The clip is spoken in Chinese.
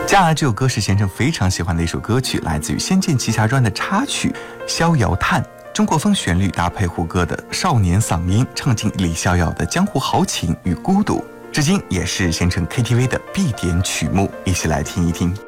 接下来这首歌是贤成非常喜欢的一首歌曲，来自于《仙剑奇侠传》的插曲《逍遥叹》，中国风旋律搭配胡歌的少年嗓音，唱尽李逍遥的江湖豪情与孤独，至今也是贤成 KTV 的必点曲目，一起来听一听。